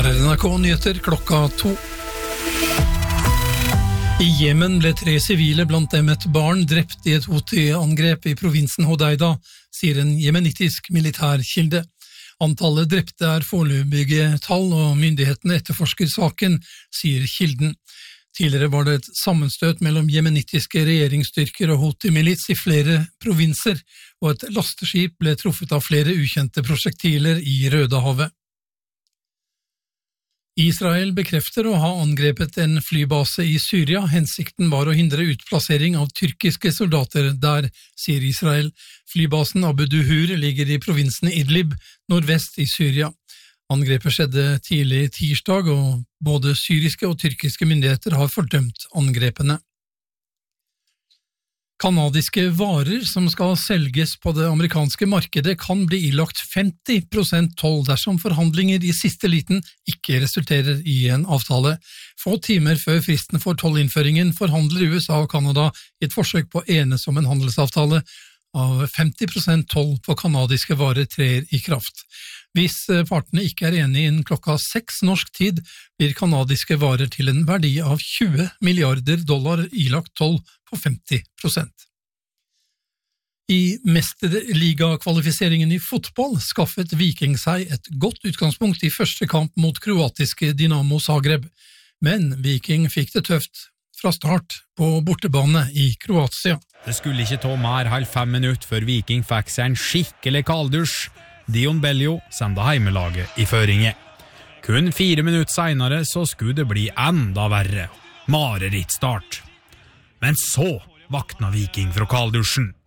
Her NRK Nyheter klokka 2. I Jemen ble 3 sivile, blant dem et barn, drept i et Houthi-angrep i provinsen Hodeida, sier en jemenitisk militærkilde. Antallet drepte foreløpige tall, og myndighetene etterforsker saken, sier kilden. Tidligere var det et sammenstøt mellom jemenitiske regjeringsstyrker og Houthi-milits i flere provinser, og et lasteskip ble truffet av flere ukjente prosjektiler i Rødehavet. Israel bekrefter å ha angrepet en flybase i Syria. Hensikten var å hindre utplassering av tyrkiske soldater der, sier Israel. Flybasen Abu Duhur ligger i provinsen Idlib, nordvest i Syria. Angrepet skjedde tidlig tirsdag, og både syriske og tyrkiske myndigheter har fordømt angrepene. Kanadiske varer som skal selges på det amerikanske markedet kan bli ilagt 50% toll dersom forhandlinger i siste liten ikke resulterer i en avtale. Få timer før fristen for tollinnføringen forhandler USA og Kanada i et forsøk på å enes om en handelsavtale av 50% toll på kanadiske varer trer i kraft. Hvis partene ikke enige innen klokka 6 norsk tid, blir kanadiske varer til en verdi av $20 milliarder ilagt toll på 50%. I mesterligakvalifiseringen i fotball skaffet Viking seg et godt utgangspunkt i første kamp mot kroatiske Dinamo Zagreb, men Viking fikk det tøft fra start på bortebane i Kroatia. Det skulle ikke ta mer halv 5 minutter før Viking fikk seg en skikkelig kalddusj. Dion Bellio sendte heimelaget i føringe. Kun 4 minutter senere så skulle det bli enda verre. Marerittstart. Men så vakna Viking fra kalddusjen.